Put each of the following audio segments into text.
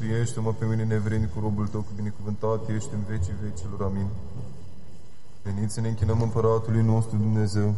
mântuiește-mă pe mine nevrednic cu robul Tău, cu binecuvântat ești în vecii vecilor. Amin. Veniți să ne închinăm Împăratului nostru Dumnezeu.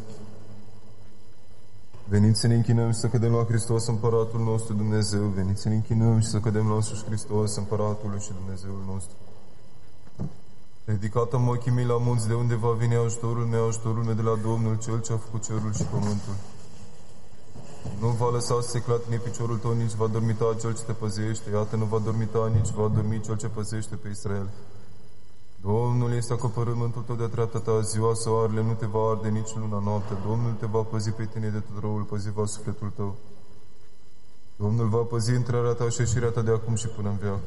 Veniți să ne închinăm și să cădem la Hristos, Împăratul nostru Dumnezeu. Veniți să ne închinăm și să cădem la însuși Hristos, Împăratul și Dumnezeul nostru. Ridicată-mă ochii mei la munți, de unde va veni ajutorul meu de la Domnul, Cel ce a făcut cerul și pământul. Nu va lăsa să se clatine piciorul tău, nici va dormita Cel ce te păzește. Iată, nu va dormita, nici va dormi Cel ce păzește pe Israel. Domnul este acopărâmântul tău de dreapta ta, ziua soarele nu te va arde, nici luna noapte. Domnul te va păzi pe tine de tot răul, păzi va sufletul tău. Domnul va păzi intrarea ta și ieșirea ta de acum și până în veac.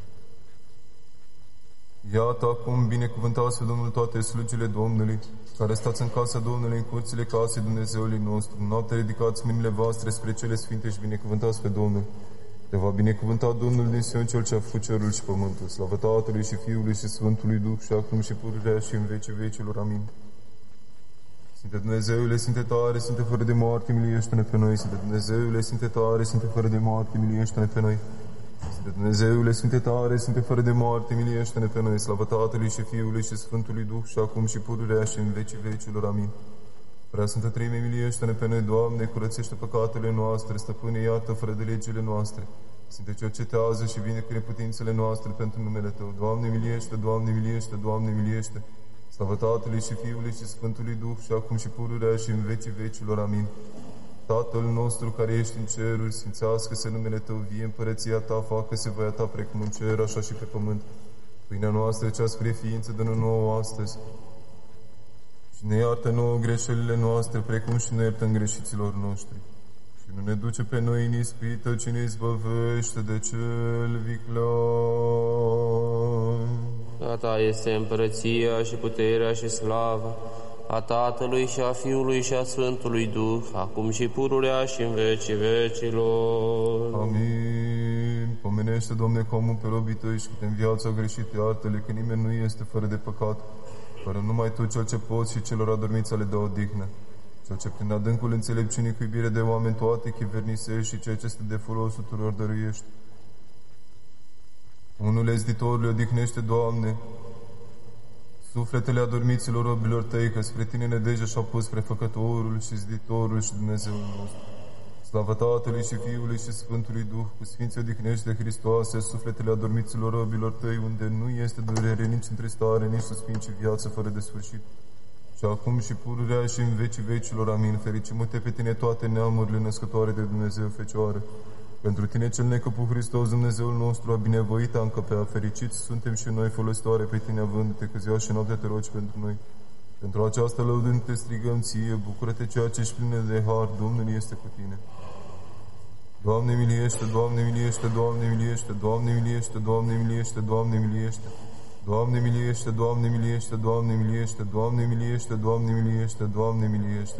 Iată acum, binecuvântați pe Domnul toate slugile Domnului, care stați în casa Domnului, în curțile casei Dumnezeului nostru. Noaptea ridicați mâinile voastre spre cele sfinte și binecuvântați pe Domnul. Te va binecuvânta Domnul din Sion, Cel ce a făcut cerul și pământul. Slavă Tatălui și Fiului și Sfântului Duh, și acum și pururea și în vecii vecilor. Amin. Sfinte Dumnezeule, Sfinte tare, Sfinte fără de moarte, miliește-ne pe noi. Sfinte Dumnezeule, Sfinte tare, Sfinte fără de moarte, miliește-ne pe noi. Sfinte Dumnezeule, Sfinte tare, Sfinte fără de moarte, miliește-ne pe noi. Slavă Tatălui și Fiului și Sfântului Duh, și acum și pururea și în vecii vecilor. Amin. Prea Sfântă Treime, miliește-ne pe noi, Doamne, curățește păcatele noastre, Stăpâne, iartă fără de legile noastre. Sfinte, cercetează și vine cu neputințele noastre pentru numele Tău. Doamne, miliește, Doamne, miliește, Doamne, miliește. Slavă Tatălui și Fiului și Sfântului Duh, și acum și pururea și în vecii vecilor. Amin. Tatăl nostru care ești în ceruri, sfințească-se numele Tău, vie împărăția Ta, facă-se voia Ta precum în cer, așa și pe pământ. Pâinea noastră cea spre ființă dă-ne nouă astăzi. Și ne iartă nouă greșelile noastre, precum și ne iertăm greșiților noștri. Și nu ne duce pe noi în ispită, ci ne izbăvește de cel viclean. A Ta este împărăția și puterea și slava, a Tatălui și a Fiului și a Sfântului Duh, acum și pururea și în vecii vecilor. Amin. Pomenește, Doamne, comul pe robii Tăi și câte în viața greșit, iartă-le, că nimeni nu este fără de păcat, fără numai Tu, Cel ce poți, și celor adormiți le dă odihnă. Cel ce prin adâncul înțelepciunii cu iubire de oameni toate chivernisești și ceea ce este de folos tuturor dăruiești. Unul zditorului odihnește, Doamne, sufletele adormiților robilor Tăi, că spre Tine nădejdea și-a pus prefăcătorul și zditorul și Dumnezeul nostru. Slavă Tatălui și Fiului și Sfântului Duh, cu Sfinții odihnește de Hristoase sufletele adormiților robilor Tăi, unde nu este durere, nici întristare, nici suspin, ci viață fără de sfârșit. Și acum și pururea și în vecii vecilor. Amin. Fericim-te pe Tine toate neamurile născătoare de Dumnezeu Fecioară. Pentru Tine cel necăput Hristos, Dumnezeul nostru, a binevoit a încăpea. Fericiți suntem și noi folositoare pe Tine, avându-Te că ziua și noaptea Te rogi pentru noi. Pentru aceasta lăudând Te strigăm Ție, bucură-te ceea ce ești plină de har, Domnul este cu Tine. Doamne miliește, Doamne miliește, Doamne miliește, Doamne miliește, Doamne miliește, Doamne miliește. Doamne miliește, Doamne miliește, Doamne miliește, Doamne miliește, Doamne miliește, Doamne miliește.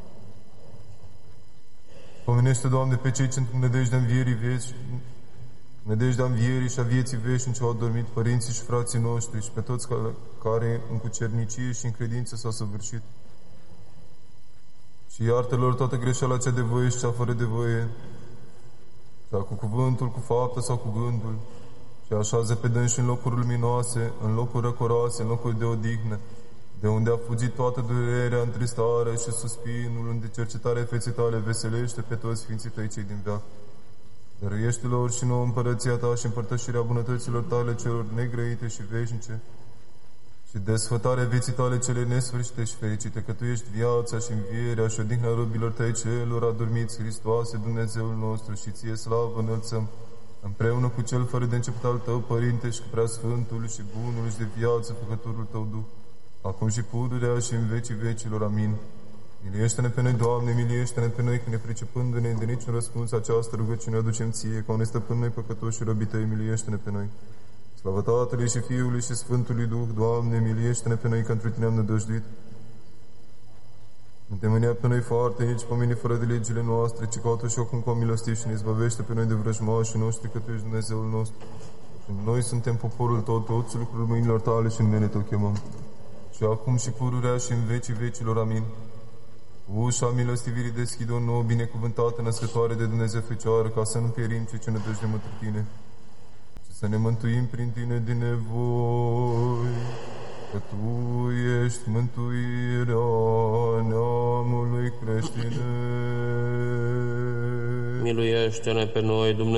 Pomenește, Doamne, pe cei ce într nădejdea învierii vieți, nădejdea învierii și a vieții veșnice au dormit, părinții și frații noștri, și pe toți care în cucernicie și în credință s-au săvârșit. Și iartă-lor toată greșeala cea de voie și cea fără de voie, cea cu cuvântul, cu faptă sau cu gândul, și așează pe dânsi în locuri luminoase, în locuri răcoroase, în locuri de odihnă, de unde a fugit toată durerea, întristarea și suspinul, unde cercetarea feței Tale veselește pe toți Sfinții Tăi cei din veac. Dăruiește-lor și nouă împărăția Ta și împărtășirea bunătăților Tale celor negrăite și veșnice, și desfătarea vieții Tale cele nesfârșite și fericite, că Tu ești viața și învierea și odihna robilor Tăi celor adormiți, Hristoase, Dumnezeul nostru, și Ție slavă înălțăm, împreună cu Cel fără de început al Tău, Părinte, și cu Preasfântul și Bunul și de viață, Făcătorul Tău Duh, acum și pururea și în vecii vecilor. Amin. Miliește-ne pe noi, Doamne, miliește-ne pe noi, că ne pricepându-ne de niciun răspuns această rugăciune aducem Ție, ca unei stăpân noi păcătoși și robii Tăi, miliește-ne pe noi. Slavă Tatălui și Fiului și Sfântului Duh, Doamne, miliește-ne pe noi, că într Tine am nădăjduit. Nu Te mânia pe noi foarte, nici pe mine fără de legile noastre, ci caută și acum cu milostiv și ne izbăvește pe noi de vrăjmașii noștri, că Tu ești Dumnezeul nostru. Și noi suntem poporul Tău, toți lucrul mâinilor Tale și în numele Tău chemăm. Și acum și pururea și în vecii vecilor. Amin. Ușa milostivirii deschide o nouă, binecuvântată, născătoare de Dumnezeu Fecioară, ca să nu pierim ce nădăjdem într Tine. Și să ne mântuim prin Tine din nevoi, că Tu ești mântuirea neamului creștinesc. Miluiește-ne pe noi, Dumnezeu.